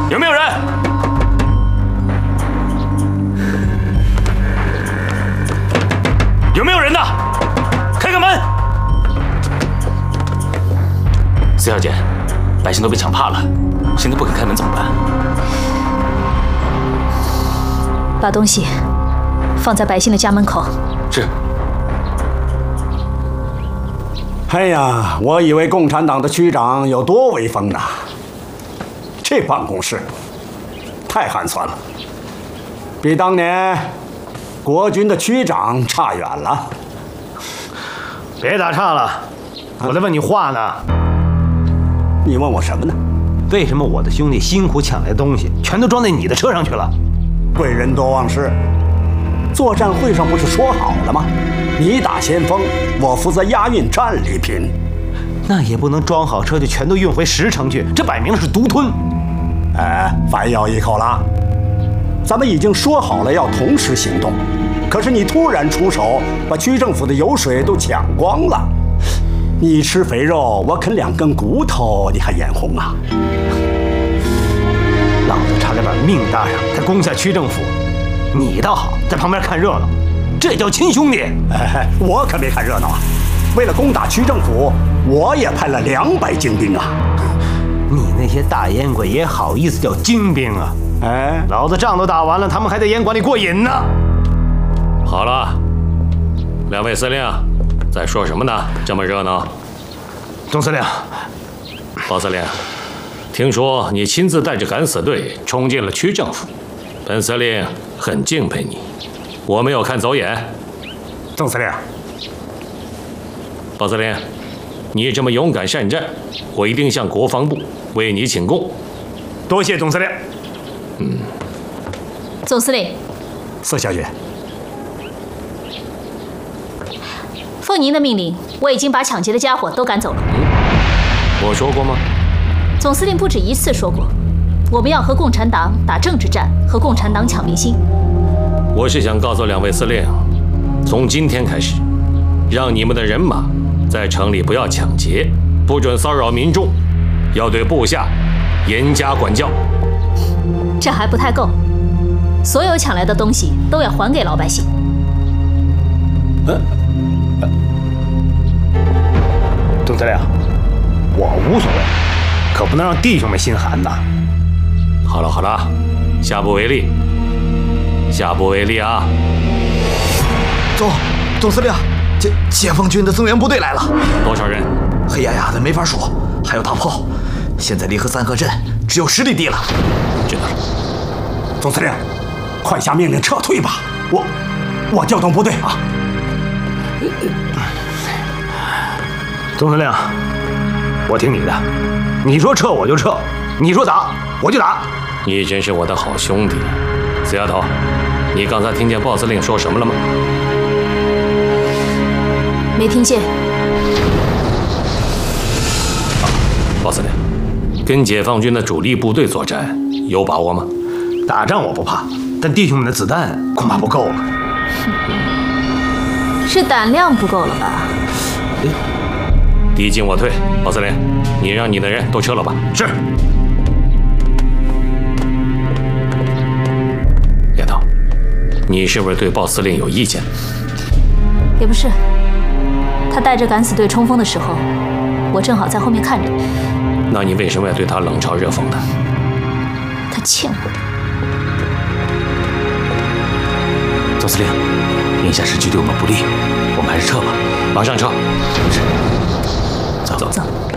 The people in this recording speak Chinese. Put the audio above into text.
有没有人？有没有人呢？开个门！四小姐，百姓都被抢怕了，现在不肯开门怎么办？ 把东西放在百姓的家门口。 是。 哎呀，我以为共产党的区长有多威风呢，这办公室太寒酸了，比当年国军的区长差远了。 别打岔了，我在问你话呢。 你问我什么呢？ 为什么我的兄弟辛苦抢来的东西，全都装在你的车上去了？ 贵人多忘事。作战会上不是说好了吗？你打先锋，我负责押运战利品。 那也不能装好车就全都运回石城去，这摆明了是独吞。 哎，反咬一口了。咱们已经说好了要同时行动，可是你突然出手，把区政府的油水都抢光了。你吃肥肉，我啃2根骨头，你还眼红啊？ 老子差点把命搭上，才攻下区政府。你倒好，在旁边看热闹，这叫亲兄弟。 哎，我可没看热闹啊！为了攻打区政府，我也派了200精兵啊！ 你那些大烟鬼也好意思叫精兵啊？ 哎， 老子仗都打完了，他们还在烟馆里过瘾呢。 好了，2位司令，在说什么呢？这么热闹。 总司令， 包司令，听说你亲自带着敢死队冲进了区政府，本司令很敬佩你，我没有看走眼。 总司令， 包司令，你这么勇敢善战，我一定向国防部为你请功。 多谢总司令。 总司令， 四小姐， 奉您的命令，我已经把抢劫的家伙都赶走了。 我说过吗？ 总司令不止一次说过，我们要和共产党打政治战，和共产党抢民心。 我是想告诉2位司令，从今天开始，让你们的人马在城里不要抢劫，不准骚扰民众，要对部下严加管教。 这还不太够，所有抢来的东西都要还给老百姓。 总司令，我无所谓，可不能让弟兄们心寒呐。 好了好了，下不为例，下不为例啊！ 总司令，解放军的增援部队来了。 多少人？ 黑压压的没法数，还有大炮。现在离合3河镇只有10里地了。 知道了。 总司令，快下命令撤退吧！我调动部队啊！ 总司令，我听你的，你说撤我就撤，你说打我就打。 你真是我的好兄弟，死丫头，你刚才听见鲍司令说什么了吗？ 没听见。 鲍司令，跟解放军的主力部队作战有把握吗？ 打仗我不怕，但弟兄们的子弹恐怕不够了。 是胆量不够了吧？ 敌进我退，鲍司令，你让你的人都撤了吧。 是。 丫头，你是不是对鲍司令有意见？ 也不是，他带着敢死队冲锋的时候，我正好在后面看着。 那你为什么要对他冷嘲热讽的？ 他欠我的。 总司令，眼下时局对我们不利，我们还是撤吧。马上撤。是。走。